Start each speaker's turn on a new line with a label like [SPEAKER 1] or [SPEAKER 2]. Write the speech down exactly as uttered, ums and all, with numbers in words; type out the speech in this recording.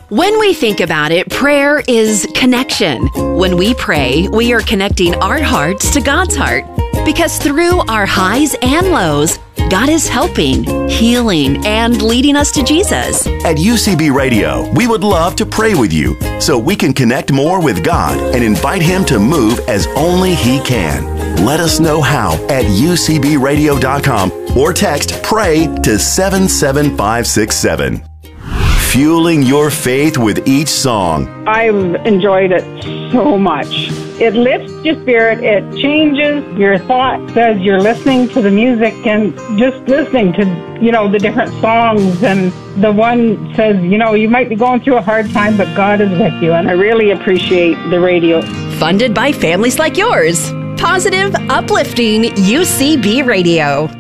[SPEAKER 1] When we think about it, prayer is connection. When we pray, we are connecting our hearts to God's heart. Because through our highs and lows, God is helping, healing, and leading us to Jesus.
[SPEAKER 2] At U C B Radio, we would love to pray with you so we can connect more with God and invite Him to move as only He can. Let us know how at U C B radio dot com or text PRAY to seven seven five six seven. Fueling your faith with each song.
[SPEAKER 3] I've enjoyed it so much. It lifts your spirit. It changes your thoughts as you're listening to the music and just listening to, you know, the different songs. And the one says, you know, you might be going through a hard time, but God is with you. And I really appreciate the radio.
[SPEAKER 1] Funded by families like yours. Positive, uplifting U C B Radio.